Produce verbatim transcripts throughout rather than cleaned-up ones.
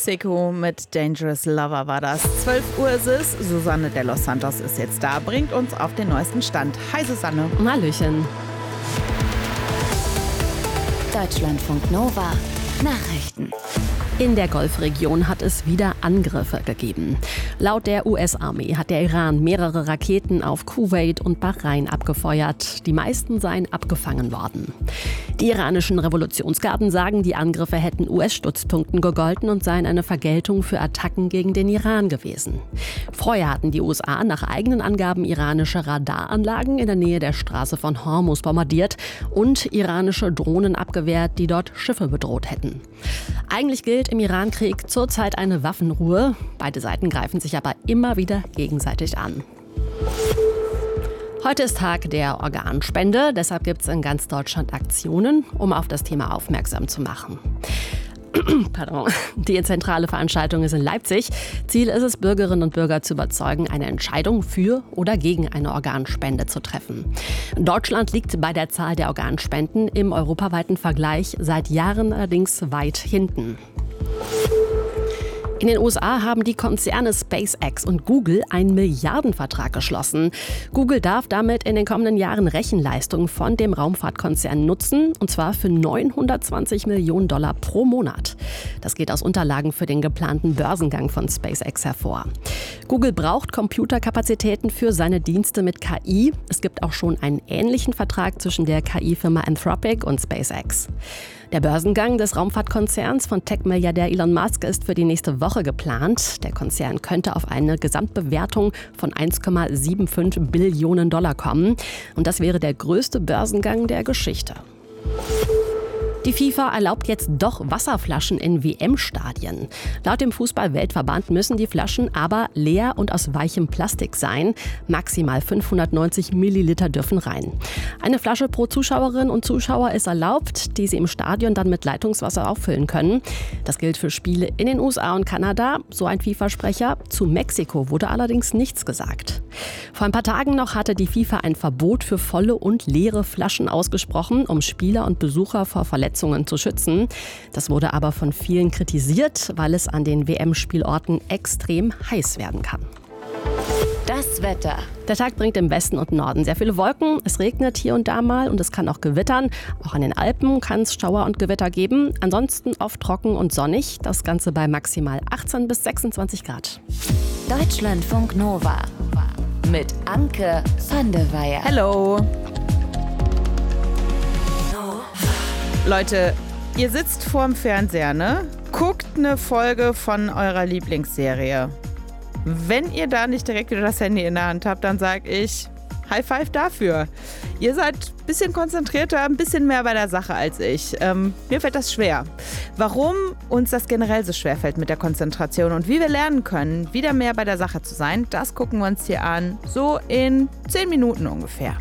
Mexiko mit Dangerous Lover war das. zwölf Uhr ist es. Susanne de los Santos ist jetzt da, bringt uns auf den neuesten Stand. Hi Susanne. Hallöchen. Deutschlandfunk Nova. Nachrichten. In der Golfregion hat es wieder Angriffe gegeben. Laut der U S-Armee hat der Iran mehrere Raketen auf Kuwait und Bahrain abgefeuert. Die meisten seien abgefangen worden. Die iranischen Revolutionsgarden sagen, die Angriffe hätten U S-Stützpunkten gegolten und seien eine Vergeltung für Attacken gegen den Iran gewesen. Vorher hatten die U S A nach eigenen Angaben iranische Radaranlagen in der Nähe der Straße von Hormuz bombardiert und iranische Drohnen abgewehrt, die dort Schiffe bedroht hätten. Eigentlich gilt im Iran-Krieg zurzeit eine Waffenruhe. Beide Seiten greifen sich aber immer wieder gegenseitig an. Heute ist Tag der Organspende, deshalb gibt es in ganz Deutschland Aktionen, um auf das Thema aufmerksam zu machen. Pardon. Die zentrale Veranstaltung ist in Leipzig. Ziel ist es, Bürgerinnen und Bürger zu überzeugen, eine Entscheidung für oder gegen eine Organspende zu treffen. Deutschland liegt bei der Zahl der Organspenden im europaweiten Vergleich seit Jahren allerdings weit hinten. In den U S A haben die Konzerne SpaceX und Google einen Milliardenvertrag geschlossen. Google darf damit in den kommenden Jahren Rechenleistung von dem Raumfahrtkonzern nutzen, und zwar für neunhundertzwanzig Millionen Dollar pro Monat. Das geht aus Unterlagen für den geplanten Börsengang von SpaceX hervor. Google braucht Computerkapazitäten für seine Dienste mit K I. Es gibt auch schon einen ähnlichen Vertrag zwischen der K I-Firma Anthropic und SpaceX. Der Börsengang des Raumfahrtkonzerns von Tech-Milliardär Elon Musk ist für die nächste Woche geplant. Der Konzern könnte auf eine Gesamtbewertung von eins Komma fünfundsiebzig Billionen Dollar kommen. Und das wäre der größte Börsengang der Geschichte. Die FIFA erlaubt jetzt doch Wasserflaschen in W M-Stadien. Laut dem Fußball-Weltverband müssen die Flaschen aber leer und aus weichem Plastik sein. Maximal fünfhundertneunzig Milliliter dürfen rein. Eine Flasche pro Zuschauerin und Zuschauer ist erlaubt, die sie im Stadion dann mit Leitungswasser auffüllen können. Das gilt für Spiele in den U S A und Kanada, so ein FIFA-Sprecher. Zu Mexiko wurde allerdings nichts gesagt. Vor ein paar Tagen noch hatte die FIFA ein Verbot für volle und leere Flaschen ausgesprochen, um Spieler und Besucher vor Verletzungen zu schützen. Das wurde aber von vielen kritisiert, weil es an den W M-Spielorten extrem heiß werden kann. Das Wetter. Der Tag bringt im Westen und Norden sehr viele Wolken. Es regnet hier und da mal und es kann auch gewittern. Auch an den Alpen kann es Schauer und Gewitter geben. Ansonsten oft trocken und sonnig. Das Ganze bei maximal achtzehn bis sechsundzwanzig Grad. Deutschlandfunk Nova. Mit Anke van der Weyer. Hello. Leute, ihr sitzt vorm Fernseher, ne? Guckt eine Folge von eurer Lieblingsserie. Wenn ihr da nicht direkt wieder das Handy in der Hand habt, dann sag ich High Five dafür. Ihr seid ein bisschen konzentrierter, ein bisschen mehr bei der Sache als ich. Ähm, mir fällt das schwer. Warum uns das generell so schwer fällt mit der Konzentration und wie wir lernen können, wieder mehr bei der Sache zu sein, das gucken wir uns hier an. So in zehn Minuten ungefähr.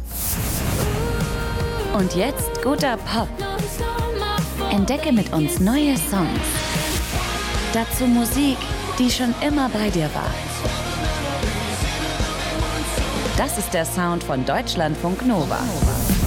Und jetzt guter Pop. Entdecke mit uns neue Songs. Dazu Musik, die schon immer bei dir war. Das ist der Sound von Deutschlandfunk Nova.